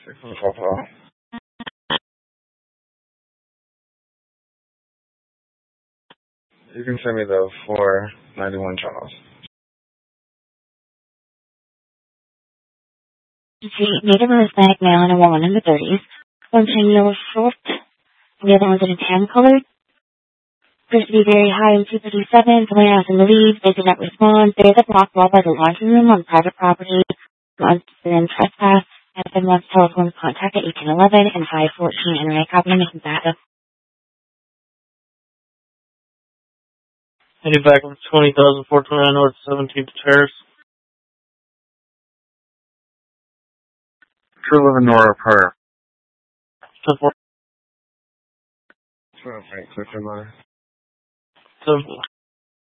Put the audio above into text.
You can send me the 491 Charles. Native or Hispanic male and a woman in the 30s. One 10-year short. The other one's in a tan color. Appears to be very high in 257. Someone else in the lead. They did not respond. There's a block wall by the laundry room on private property. Then trespass. Has been lost telephone contact at 1811 and 514. And I copy and making that up. Heading back on 20,429 North 17th Terrace. True Living Nora Prayer. 10-4. Thanks, Mr. Mother. 10-4.